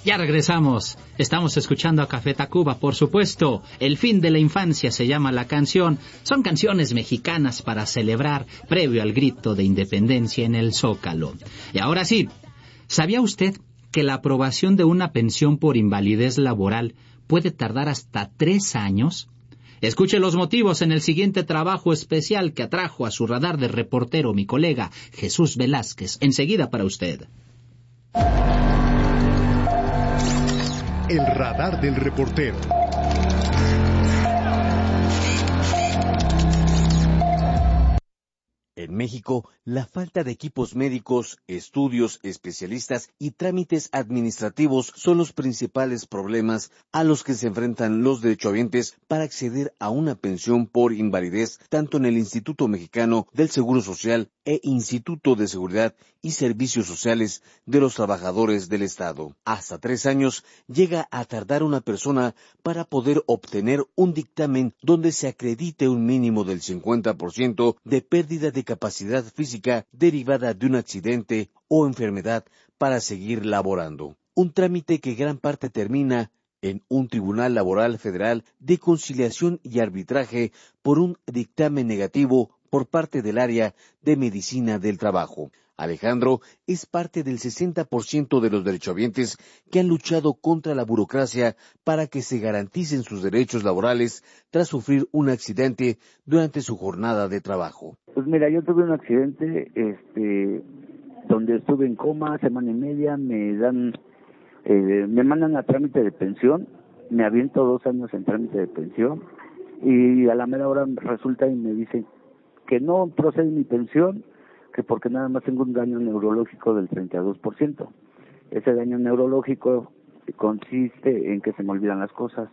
Ya regresamos. Estamos escuchando a Café Tacuba, por supuesto. El fin de la infancia se llama la canción. Son canciones mexicanas para celebrar previo al grito de independencia en el Zócalo. Y ahora sí, ¿sabía usted que la aprobación de una pensión por invalidez laboral puede tardar hasta 3 años? Escuche los motivos en el siguiente trabajo especial que atrajo a su radar de reportero mi colega Jesús Velázquez. Enseguida para usted. El radar del reportero. En México, la falta de equipos médicos, estudios, especialistas y trámites administrativos son los principales problemas a los que se enfrentan los derechohabientes para acceder a una pensión por invalidez, tanto en el Instituto Mexicano del Seguro Social e Instituto de Seguridad y Servicios Sociales de los Trabajadores del Estado. Hasta 3 años llega a tardar una persona para poder obtener un dictamen donde se acredite un mínimo del 50% de pérdida de capacidad física derivada de un accidente o enfermedad para seguir laborando. Un trámite que gran parte termina en un tribunal laboral federal de conciliación y arbitraje por un dictamen negativo por parte del área de medicina del trabajo. Alejandro es parte del 60% de los derechohabientes que han luchado contra la burocracia para que se garanticen sus derechos laborales tras sufrir un accidente durante su jornada de trabajo. Pues mira, yo tuve un accidente donde estuve en coma semana y media, me mandan a trámite de pensión, me aviento 2 años en trámite de pensión y a la mera hora resulta y me dicen que no procede mi pensión, que porque nada más tengo un daño neurológico del 32%. Ese daño neurológico consiste en que se me olvidan las cosas.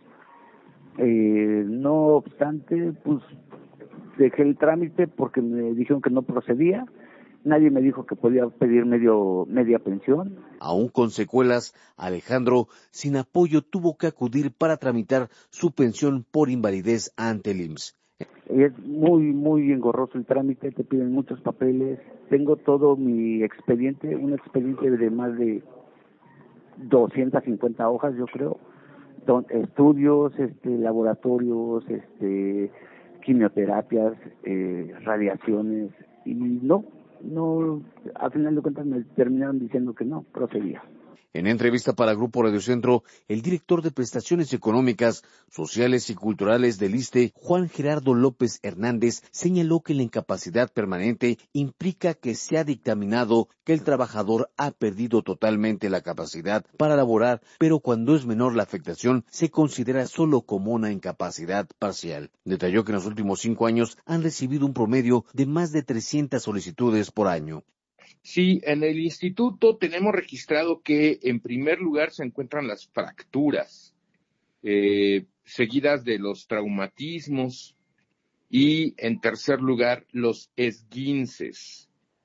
No obstante, pues dejé el trámite porque me dijeron que no procedía. Nadie me dijo que podía pedir media pensión. Aún con secuelas, Alejandro, sin apoyo, tuvo que acudir para tramitar su pensión por invalidez ante el IMSS. Es muy, muy engorroso el trámite, te piden muchos papeles. Tengo todo mi expediente, un expediente de más de 250 hojas, yo creo. Estudios, laboratorios, quimioterapias, radiaciones, y no, a final de cuentas me terminaron diciendo que no procedía. En entrevista para Grupo Radio Centro, el director de Prestaciones Económicas, Sociales y Culturales del ISSSTE, Juan Gerardo López Hernández, señaló que la incapacidad permanente implica que se ha dictaminado que el trabajador ha perdido totalmente la capacidad para laborar, pero cuando es menor la afectación, se considera solo como una incapacidad parcial. Detalló que en los últimos 5 años han recibido un promedio de más de 300 solicitudes por año. Sí, en el instituto tenemos registrado que en primer lugar se encuentran las fracturas, seguidas de los traumatismos, y en tercer lugar los esguinces.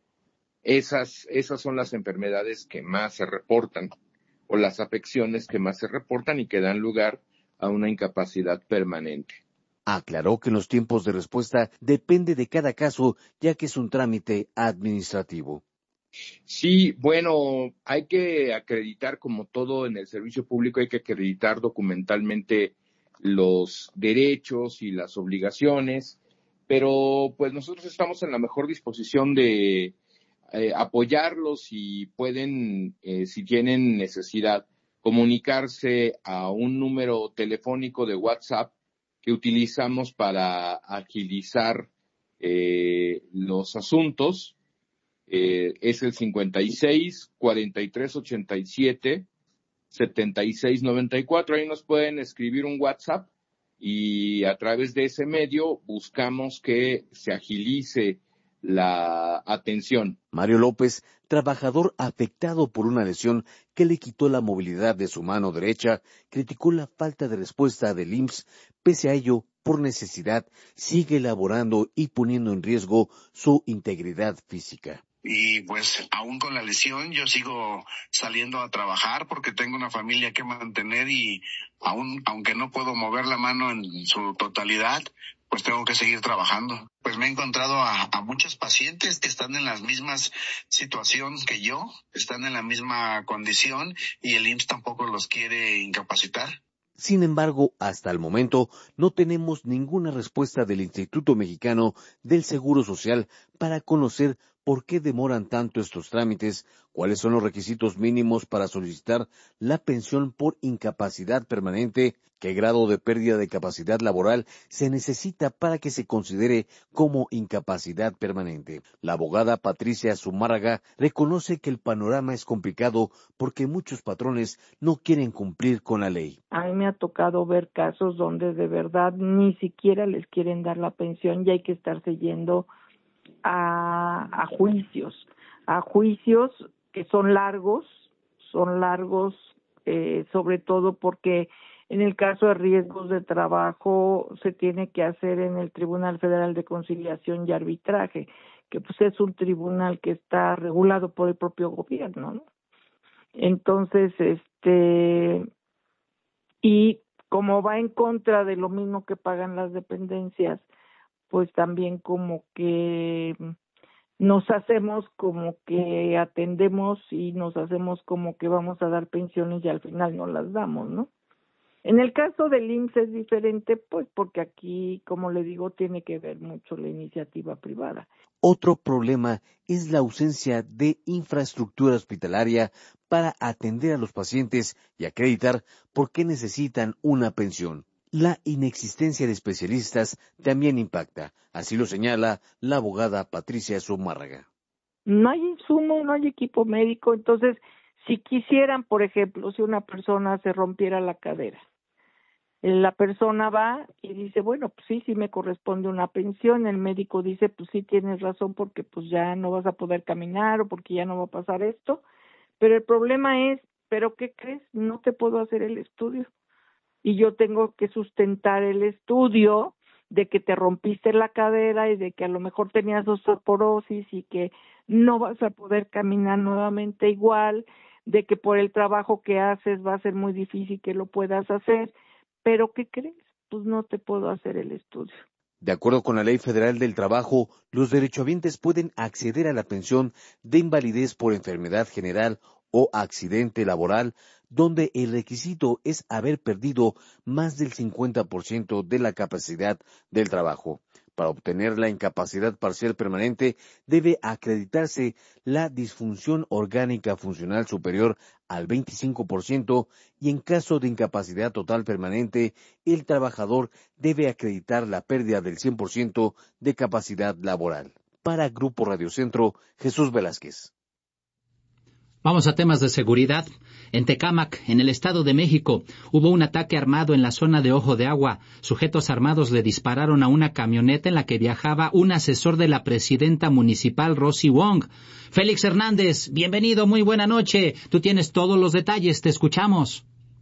Esas son las enfermedades que más se reportan, o las afecciones que más se reportan y que dan lugar a una incapacidad permanente. Aclaró que los tiempos de respuesta depende de cada caso, ya que es un trámite administrativo. Sí, bueno, hay que acreditar, como todo en el servicio público, hay que acreditar documentalmente los derechos y las obligaciones, pero pues nosotros estamos en la mejor disposición de apoyarlos y pueden, si tienen necesidad, comunicarse a un número telefónico de WhatsApp que utilizamos para agilizar los asuntos. Es el 56 43 87 76 94. Ahí nos pueden escribir un WhatsApp y a través de ese medio buscamos que se agilice la atención. Mario López, trabajador afectado por una lesión que le quitó la movilidad de su mano derecha, criticó la falta de respuesta del IMSS. Pese a ello, por necesidad, sigue laborando y poniendo en riesgo su integridad física. Y pues aún con la lesión yo sigo saliendo a trabajar porque tengo una familia que mantener y aún, aunque no puedo mover la mano en su totalidad, pues tengo que seguir trabajando. Pues me he encontrado a muchos pacientes que están en las mismas situaciones que yo, están en la misma condición y el IMSS tampoco los quiere incapacitar. Sin embargo, hasta el momento no tenemos ninguna respuesta del Instituto Mexicano del Seguro Social para conocer por qué demoran tanto estos trámites, cuáles son los requisitos mínimos para solicitar la pensión por incapacidad permanente, qué grado de pérdida de capacidad laboral se necesita para que se considere como incapacidad permanente. La abogada Patricia Zumárraga reconoce que el panorama es complicado porque muchos patrones no quieren cumplir con la ley. A mí me ha tocado ver casos donde de verdad ni siquiera les quieren dar la pensión y hay que estarse yendo a juicios que son largos, sobre todo porque en el caso de riesgos de trabajo se tiene que hacer en el Tribunal Federal de Conciliación y Arbitraje, que pues es un tribunal que está regulado por el propio gobierno, ¿no? Entonces, y como va en contra de lo mismo que pagan las dependencias, pues también como que nos hacemos como que atendemos y nos hacemos como que vamos a dar pensiones y al final no las damos, ¿no? En el caso del IMSS es diferente, pues porque aquí, como le digo, tiene que ver mucho la iniciativa privada. Otro problema es la ausencia de infraestructura hospitalaria para atender a los pacientes y acreditar por qué necesitan una pensión. La inexistencia de especialistas también impacta, así lo señala la abogada Patricia Zumárraga. No hay insumo, no hay equipo médico, entonces si quisieran, por ejemplo, si una persona se rompiera la cadera, la persona va y dice, bueno, pues sí me corresponde una pensión, el médico dice, pues sí tienes razón porque pues ya no vas a poder caminar o porque ya no va a pasar esto, pero el problema es, ¿pero qué crees? No te puedo hacer el estudio y yo tengo que sustentar el estudio de que te rompiste la cadera y de que a lo mejor tenías osteoporosis y que no vas a poder caminar nuevamente igual, de que por el trabajo que haces va a ser muy difícil que lo puedas hacer. ¿Pero qué crees? Pues no te puedo hacer el estudio. De acuerdo con la Ley Federal del Trabajo, los derechohabientes pueden acceder a la pensión de invalidez por enfermedad general o accidente laboral, donde el requisito es haber perdido más del 50% de la capacidad del trabajo. Para obtener la incapacidad parcial permanente, debe acreditarse la disfunción orgánica funcional superior al 25% y en caso de incapacidad total permanente, el trabajador debe acreditar la pérdida del 100% de capacidad laboral. Para Grupo Radio Centro, Jesús Velázquez. Vamos a temas de seguridad. En Tecámac, en el Estado de México, hubo un ataque armado en la zona de Ojo de Agua. Sujetos armados le dispararon a una camioneta en la que viajaba un asesor de la presidenta municipal, Rosy Wong. Félix Hernández, bienvenido, muy buena noche. Tú tienes todos los detalles, te escuchamos.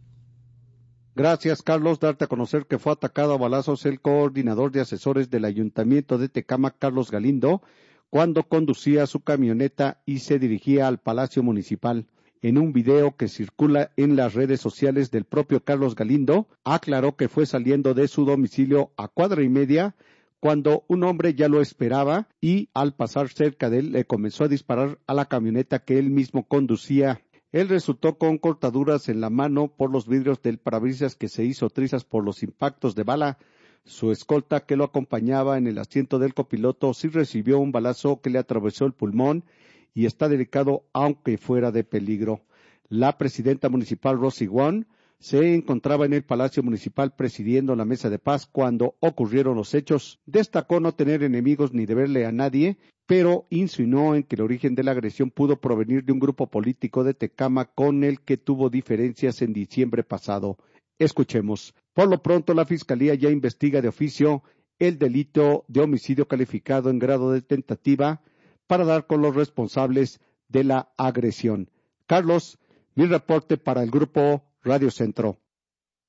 Gracias, Carlos. Darte a conocer que fue atacado a balazos el coordinador de asesores del Ayuntamiento de Tecámac, Carlos Galindo, cuando conducía su camioneta y se dirigía al Palacio Municipal. En un video que circula en las redes sociales del propio Carlos Galindo, aclaró que fue saliendo de su domicilio a 1.5 cuadras cuando un hombre ya lo esperaba y al pasar cerca de él le comenzó a disparar a la camioneta que él mismo conducía. Él resultó con cortaduras en la mano por los vidrios del parabrisas que se hizo trizas por los impactos de bala. Su escolta, que lo acompañaba en el asiento del copiloto, sí recibió un balazo que le atravesó el pulmón y está delicado aunque fuera de peligro. La presidenta municipal Rosy Wong se encontraba en el Palacio Municipal presidiendo la mesa de paz cuando ocurrieron los hechos. Destacó no tener enemigos ni deberle a nadie, pero insinuó en que el origen de la agresión pudo provenir de un grupo político de Tecámac con el que tuvo diferencias en diciembre pasado. Escuchemos. Por lo pronto, la Fiscalía ya investiga de oficio el delito de homicidio calificado en grado de tentativa para dar con los responsables de la agresión. Carlos, mi reporte para el Grupo Radio Centro.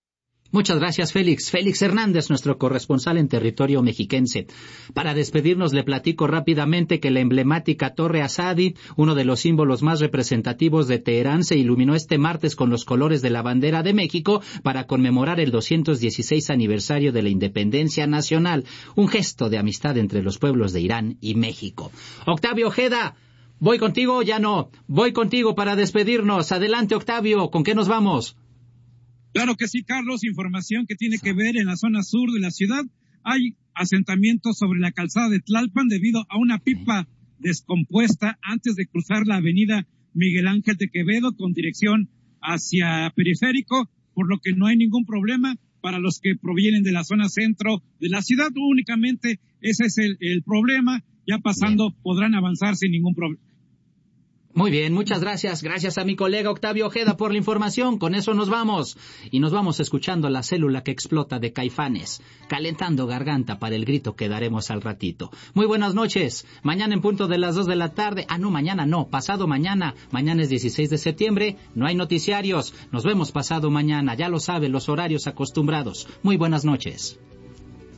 Muchas gracias, Félix. Félix Hernández, nuestro corresponsal en territorio mexiquense. Para despedirnos, le platico rápidamente que la emblemática Torre Asadi, uno de los símbolos más representativos de Teherán, se iluminó este martes con los colores de la bandera de México para conmemorar el 216 aniversario de la independencia nacional, un gesto de amistad entre los pueblos de Irán y México. Octavio Ojeda, ¿voy contigo? Ya no. Voy contigo para despedirnos. Adelante, Octavio, ¿con qué nos vamos? Claro que sí, Carlos, información que tiene que ver en la zona sur de la ciudad. Hay asentamientos sobre la calzada de Tlalpan debido a una pipa descompuesta antes de cruzar la avenida Miguel Ángel de Quevedo con dirección hacia Periférico, por lo que no hay ningún problema para los que provienen de la zona centro de la ciudad. Únicamente ese es el problema. Ya pasando podrán avanzar sin ningún problema. Muy bien, muchas gracias. Gracias a mi colega Octavio Ojeda por la información. Con eso nos vamos. Y nos vamos escuchando la célula que explota de Caifanes, calentando garganta para el grito que daremos al ratito. Muy buenas noches. Mañana en punto de las 2 de la tarde. Mañana no, pasado mañana. Mañana es 16 de septiembre. No hay noticiarios. Nos vemos pasado mañana. Ya lo saben, los horarios acostumbrados. Muy buenas noches.